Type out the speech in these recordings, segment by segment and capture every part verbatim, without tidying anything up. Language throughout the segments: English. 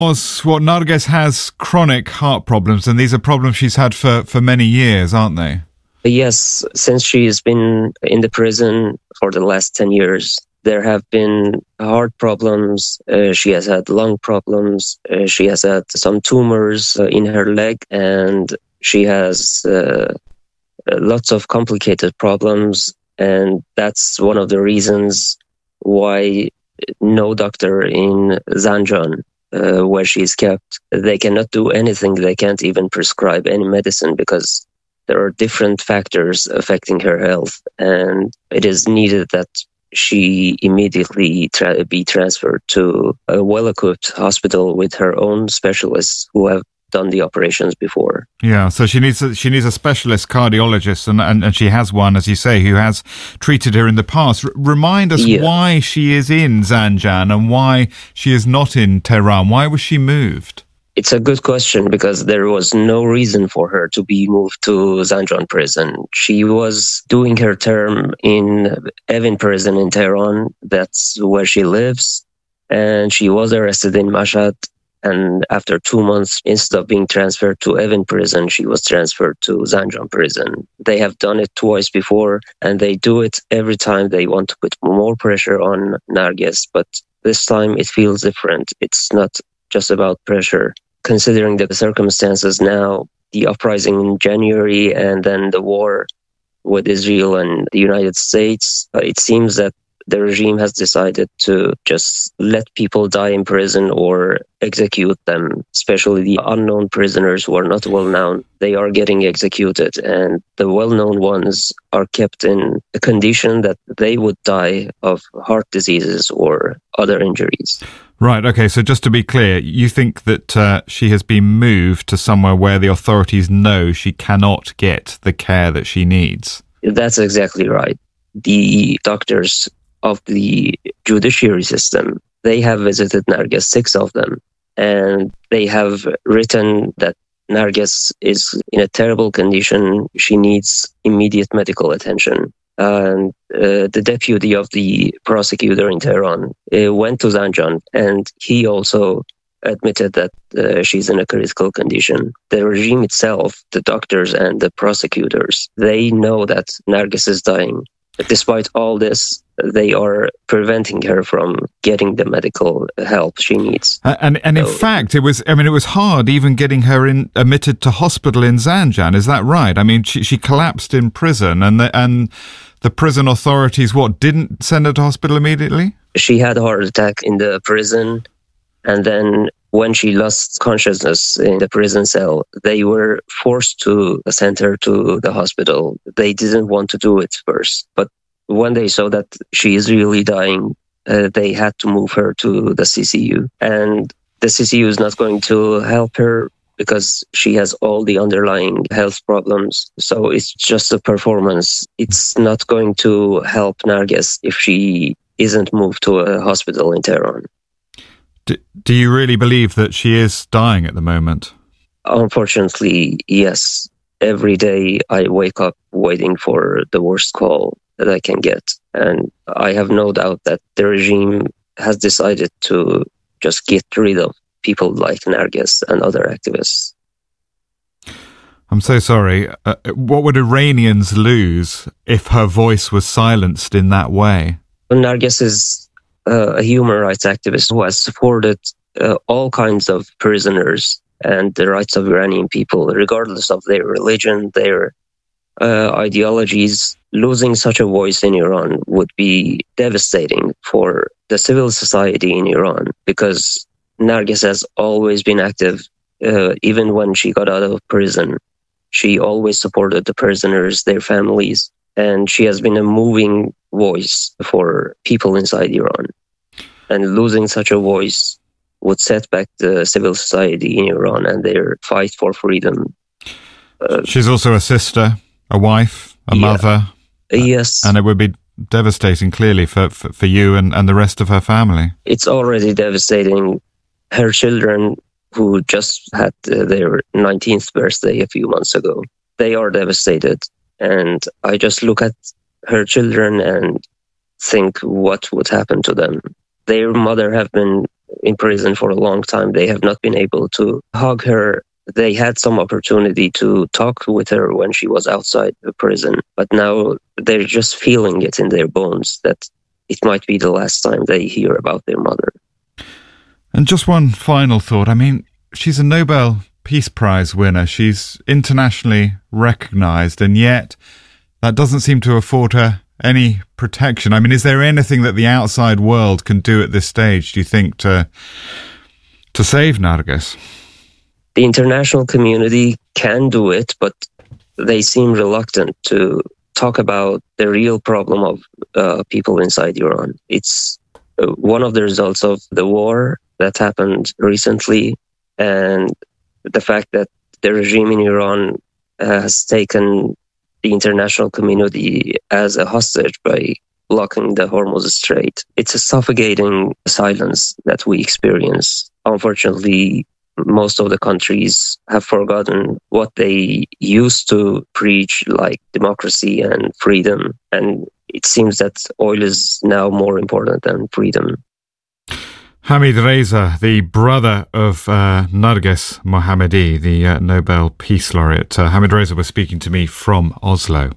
What Narges has chronic heart problems, and these are problems she's had for, for many years, aren't they? Yes, since she's been in the prison for the last ten years, there have been heart problems. Uh, she has had lung problems. Uh, she has had some tumors uh, in her leg, and she has uh, lots of complicated problems. And that's one of the reasons why no doctor in Zanjan, uh, where she's kept, they cannot do anything. They can't even prescribe any medicine because there are different factors affecting her health, and it is needed that she immediately tra- be transferred to a well-equipped hospital with her own specialists who have done the operations before. Yeah, so she needs a, she needs a specialist cardiologist, and, and, and she has one, as you say, who has treated her in the past. R- remind us yeah. why she is in Zanjan and why she is not in Tehran. Why was she moved? It's a good question because there was no reason for her to be moved to Zanjan prison. She was doing her term in Evin prison in Tehran. That's where she lives. And she was arrested in Mashhad. And after two months, instead of being transferred to Evin prison, she was transferred to Zanjan prison. They have done it twice before, and they do it every time they want to put more pressure on Narges. But this time it feels different. It's not just about pressure. Considering the circumstances now, the uprising in January and then the war with Israel and the United States, uh, it seems that the regime has decided to just let people die in prison or execute them, especially the unknown prisoners who are not well known. They are getting executed, and the well-known ones are kept in a condition that they would die of heart diseases or other injuries. Right, okay, so just to be clear, you think that uh, she has been moved to somewhere where the authorities know she cannot get the care that she needs? That's exactly right. The doctors of the judiciary system, they have visited Narges, six of them, and they have written that Narges is in a terrible condition. She needs immediate medical attention. And uh, the deputy of the prosecutor in Tehran uh, went to Zanjan, and he also admitted that uh, she's in a critical condition. The regime itself, the doctors and the prosecutors, they know that Narges is dying. But despite all this, they are preventing her from getting the medical help she needs. Uh, and and in so, fact, it was I mean, it was hard even getting her in admitted to hospital in Zanjan. Is that right? I mean, she she collapsed in prison, and the, and the prison authorities what didn't send her to hospital immediately? She had a heart attack in the prison, and then when she lost consciousness in the prison cell, they were forced to send her to the hospital. They didn't want to do it first, but when they saw that she is really dying, uh, they had to move her to the C C U. And the C C U is not going to help her because she has all the underlying health problems. So it's just a performance. It's not going to help Narges if she isn't moved to a hospital in Tehran. Do, do you really believe that she is dying at the moment? Unfortunately, yes. Every day I wake up waiting for the worst call that I can get. And I have no doubt that the regime has decided to just get rid of people like Narges and other activists. I'm so sorry. Uh, what would Iranians lose if her voice was silenced in that way? Narges is uh, a human rights activist who has supported uh, all kinds of prisoners and the rights of Iranian people, regardless of their religion, their uh, ideologies. Losing such a voice in Iran would be devastating for the civil society in Iran, because Narges has always been active, uh, even when she got out of prison. She always supported the prisoners, their families, and she has been a moving voice for people inside Iran. And losing such a voice would set back the civil society in Iran and their fight for freedom. Uh, She's also a sister, a wife, a yeah. mother. Uh, yes. And it would be devastating, clearly, for, for, for you and, and the rest of her family. It's already devastating. Her children, who just had uh, their nineteenth birthday a few months ago, they are devastated. And I just look at her children and think what would happen to them. Their mother have been in prison for a long time. They have not been able to hug her. They had some opportunity to talk with her when she was outside the prison, but now they're just feeling it in their bones that it might be the last time they hear about their mother. And just one final thought. I mean, she's a Nobel Peace Prize winner. She's internationally recognized, and yet that doesn't seem to afford her any protection. I mean, is there anything that the outside world can do at this stage, do you think, to to save Narges? The international community can do it, but they seem reluctant to talk about the real problem of uh, people inside Iran. It's uh, one of the results of the war that happened recently, and the fact that the regime in Iran has taken the international community as a hostage by blocking the Hormuz Strait. It's a suffocating silence that we experience. Unfortunately, most of the countries have forgotten what they used to preach, like democracy and freedom. And it seems that oil is now more important than freedom. Hamid Reza, the brother of uh, Narges Mohammadi, the uh, Nobel Peace Laureate. Uh, Hamid Reza was speaking to me from Oslo.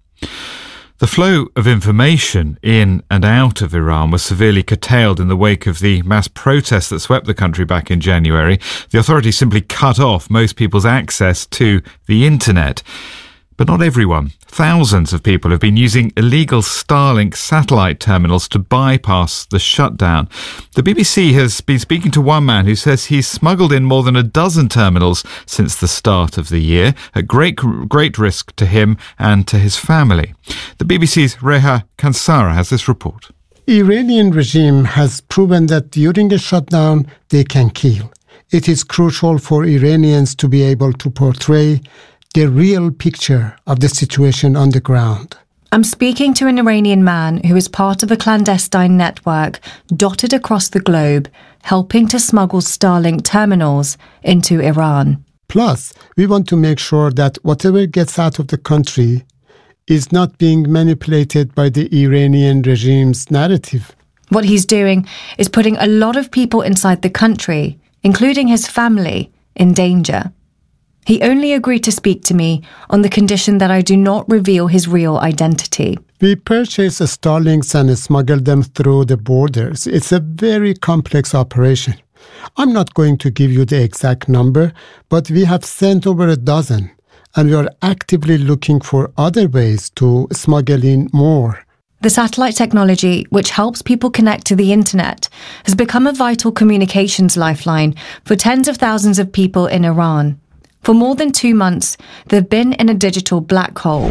The flow of information in and out of Iran was severely curtailed in the wake of the mass protests that swept the country back in January. The authorities simply cut off most people's access to the internet. But not everyone. Thousands of people have been using illegal Starlink satellite terminals to bypass the shutdown. The B B C has been speaking to one man who says he's smuggled in more than a dozen terminals since the start of the year, at great great risk to him and to his family. The B B C's Reha Kansara has this report. Iranian regime has proven that during a shutdown they can kill. It is crucial for Iranians to be able to portray the real picture of the situation on the ground. I'm speaking to an Iranian man who is part of a clandestine network dotted across the globe, helping to smuggle Starlink terminals into Iran. Plus, we want to make sure that whatever gets out of the country is not being manipulated by the Iranian regime's narrative. What he's doing is putting a lot of people inside the country, including his family, in danger. He only agreed to speak to me on the condition that I do not reveal his real identity. We purchase Starlinks and smuggle them through the borders. It's a very complex operation. I'm not going to give you the exact number, but we have sent over a dozen, and we are actively looking for other ways to smuggle in more. The satellite technology, which helps people connect to the internet, has become a vital communications lifeline for tens of thousands of people in Iran. For more than two months, they've been in a digital black hole.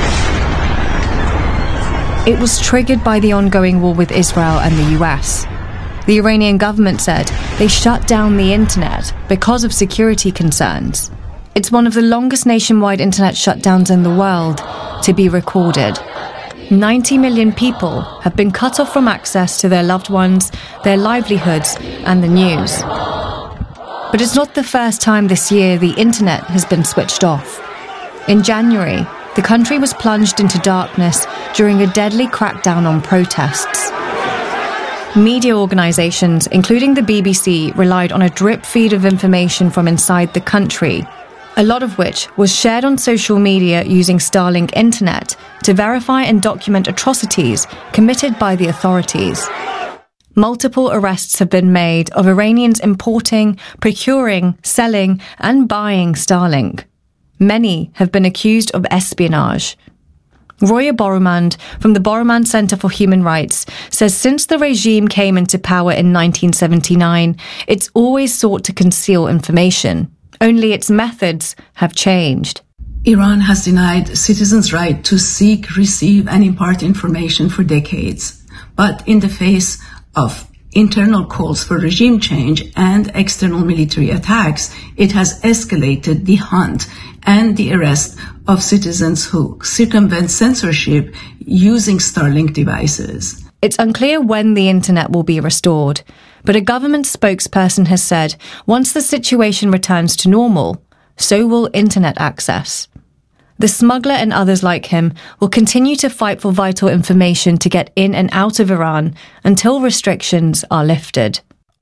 It was triggered by the ongoing war with Israel and the U S. The Iranian government said they shut down the internet because of security concerns. It's one of the longest nationwide internet shutdowns in the world to be recorded. ninety million people have been cut off from access to their loved ones, their livelihoods, and the news. But it's not the first time this year the internet has been switched off. In January, the country was plunged into darkness during a deadly crackdown on protests. Media organisations, including the B B C, relied on a drip feed of information from inside the country, a lot of which was shared on social media using Starlink internet to verify and document atrocities committed by the authorities. Multiple arrests have been made of Iranians importing, procuring, selling, and buying Starlink. Many have been accused of espionage. Roya Borumand from the Borumand Center for Human Rights says since the regime came into power in nineteen seventy-nine, it's always sought to conceal information. Only its methods have changed. Iran has denied citizens' right to seek, receive, and impart information for decades. But in the face of internal calls for regime change and external military attacks, it has escalated the hunt and the arrest of citizens who circumvent censorship using Starlink devices. It's unclear when the internet will be restored, but a government spokesperson has said once the situation returns to normal, so will internet access. The smuggler and others like him will continue to fight for vital information to get in and out of Iran until restrictions are lifted.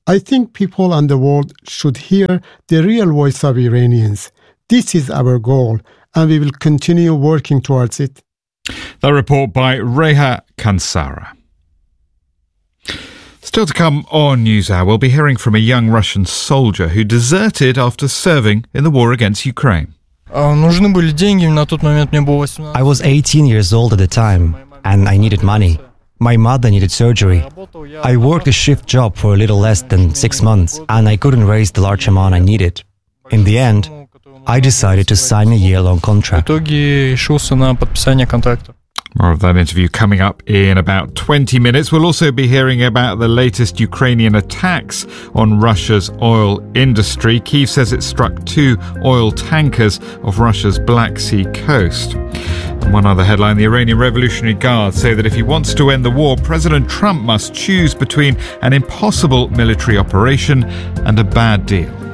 I think people on the world should hear the real voice of Iranians. This is our goal, and we will continue working towards it. The report by Reha Kansara. Still to come on NewsHour, we'll be hearing from a young Russian soldier who deserted after serving in the war against Ukraine. I was eighteen years old at the time, and I needed money. My mother needed surgery. I worked a shift job for a little less than six months, and I couldn't raise the large amount I needed. In the end, I decided to sign a year-long contract. More of that interview coming up in about twenty minutes. We'll also be hearing about the latest Ukrainian attacks on Russia's oil industry. Kyiv says it struck two oil tankers off Russia's Black Sea coast. And one other headline, the Iranian Revolutionary Guard say that if he wants to end the war, President Trump must choose between an impossible military operation and a bad deal.